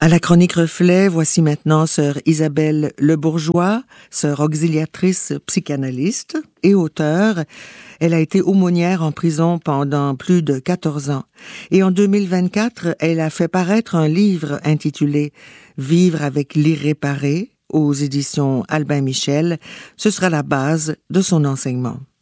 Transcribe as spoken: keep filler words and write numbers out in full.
À la chronique Reflet, voici maintenant sœur Isabelle Le Bourgeois, sœur auxiliatrice psychanalyste et auteure. Elle a été aumônière en prison pendant plus de quatorze ans. Et en deux mille vingt-quatre, elle a fait paraître un livre intitulé « Vivre avec l'irréparé » aux éditions Albin Michel. Ce sera la base de son enseignement.